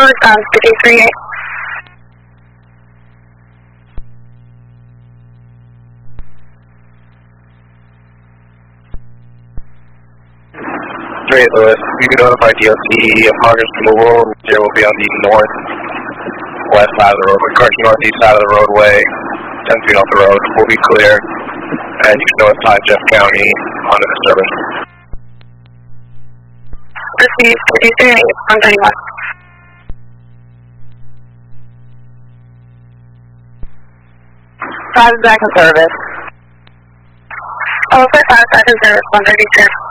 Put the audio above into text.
response to 238. Great, Lewis. You can notify DOT of progress removal. There will be on the northwest side of the roadway, correction, northeast side of the roadway, 10 feet off the road. Will be clear, and you can notify Jeff County on the disturbance. Received 238, 131. 5 is back in service. Also 5 back in service, 132.